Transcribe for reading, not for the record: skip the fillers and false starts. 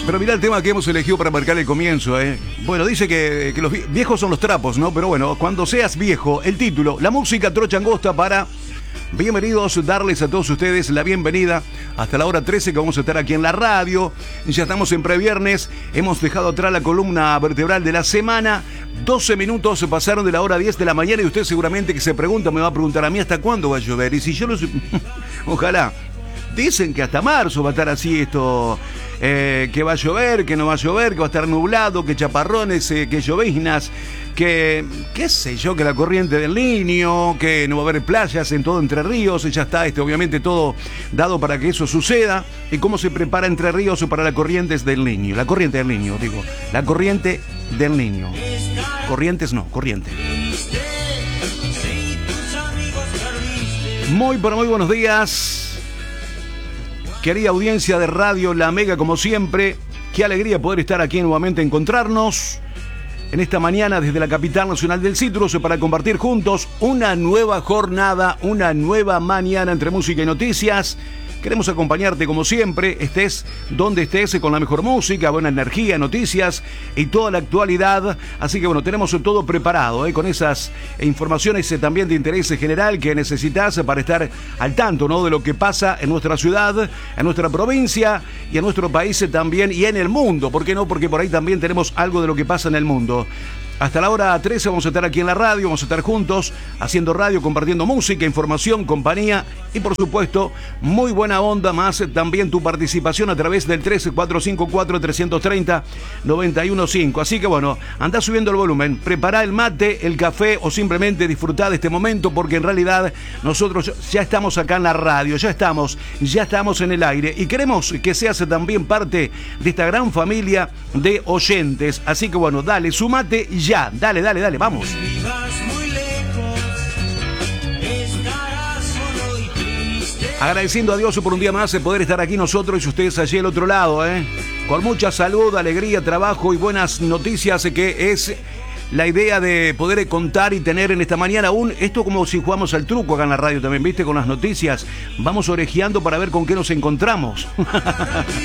Pero mirá el tema que hemos elegido para marcar el comienzo, ¿eh? Bueno, dice que los viejos son los trapos, ¿no? Pero bueno, cuando seas viejo, el título, la música Trocha Angosta para... Bienvenidos, darles a todos ustedes la bienvenida hasta la hora 13 que vamos a estar aquí en la radio. Ya estamos en previernes, hemos dejado atrás la columna vertebral de la semana. 12 minutos pasaron de la hora 10 de la mañana y usted seguramente que se pregunta, me va a preguntar a mí hasta cuándo va a llover. Y si yo lo... Ojalá. Dicen que hasta marzo va a estar así esto, que va a llover, que no va a llover, que va a estar nublado, que chaparrones, que lloviznas, que, qué sé yo, que la corriente del Niño, que no va a haber playas en todo Entre Ríos, ya está obviamente todo dado para que eso suceda. ¿Y cómo se prepara Entre Ríos para las corrientes del Niño? La corriente del Niño, digo, la corriente del Niño. Corrientes no, corriente. Muy buenos días. Querida audiencia de Radio La Mega, como siempre, qué alegría poder estar aquí nuevamente, encontrarnos en esta mañana desde la capital nacional del citrus para compartir juntos una nueva jornada, una nueva mañana entre música y noticias. Queremos acompañarte como siempre, estés donde estés, con la mejor música, buena energía, noticias y toda la actualidad. Así que bueno, tenemos todo preparado, con esas informaciones también de interés general que necesitas para estar al tanto, ¿no?, de lo que pasa en nuestra ciudad, en nuestra provincia y en nuestro país también y en el mundo. ¿Por qué no? Porque por ahí también tenemos algo de lo que pasa en el mundo. Hasta la hora 13 vamos a estar aquí en la radio, vamos a estar juntos haciendo radio, compartiendo música, información, compañía y por supuesto muy buena onda, más también tu participación a través del 13454-330-915. Así que bueno, andá subiendo el volumen, prepara el mate, el café o simplemente disfrutá de este momento porque en realidad nosotros ya estamos acá en la radio, ya estamos en el aire y queremos que seas también parte de esta gran familia de oyentes. Así que bueno, dale, sumate ya, dale, vamos. Agradeciendo a Dios por un día más de poder estar aquí nosotros y ustedes allí al otro lado, con mucha salud, alegría, trabajo y buenas noticias, que es la idea de poder contar y tener en esta mañana esto como si jugamos al truco acá en la radio también, ¿viste? Con las noticias, vamos orejeando para ver con qué nos encontramos.